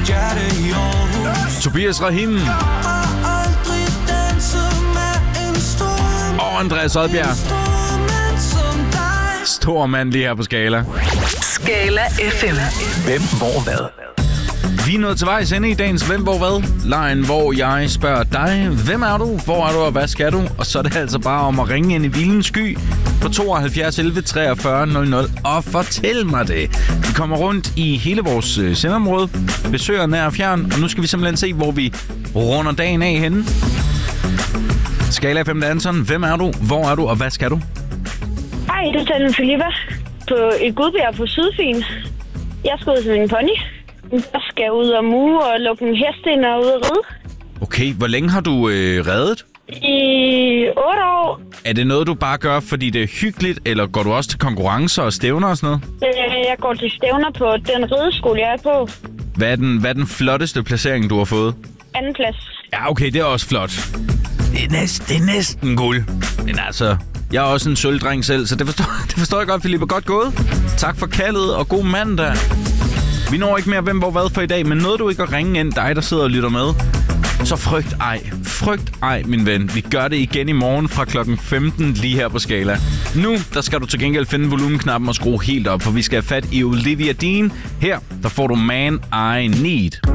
Tobias Rahim og Andreas Odbjerg. Stor mand lige her på Skala. Skala FM. Hvem, hvor, hvad? Vi er nået til vejs ende i dagens Hvem, hvor, hvad? Lejen, hvor jeg spørger dig, hvem er du, hvor er du og hvad skal du? Og så er det altså bare om at ringe ind i Vildens Sky på 72 11 43 00 og fortæl mig det. Vi kommer rundt i hele vores sendområde, besøger nær og fjern, og nu skal vi simpelthen se, hvor vi runder dagen af henne. Skala FM Danson, hvem er du, hvor er du og hvad skal du? Hej, du taler med Filippa på et gudbjerg på Sydfyn. Jeg skal ud til min pony. Jeg skal ud og muge og lukke en hest ind og ud og ride. Okay, hvor længe har du reddet? I 8 år. Er det noget, du bare gør, fordi det er hyggeligt, eller går du også til konkurrencer og stævner og sådan noget? Jeg går til stævner på den rideskole, jeg er på. Hvad er den flotteste placering, du har fået? 2. plads. Ja, okay, det er også flot. Det er næsten guld. Men altså, jeg er også en sølvdreng selv, så det forstår jeg godt, Filippa. Godt gået. Tak for kaldet, og god mandag. Vi når ikke mere hvem, hvor, hvad for i dag, men noget du ikke at ringe ind, dig der sidder og lytter med, så frygt ej, min ven. Vi gør det igen i morgen fra klokken 15 lige her på Skala. Nu, der skal du til gengæld finde volumenknappen og skrue helt op, for vi skal have fat i Olivia Dean. Her, der får du Man I Need.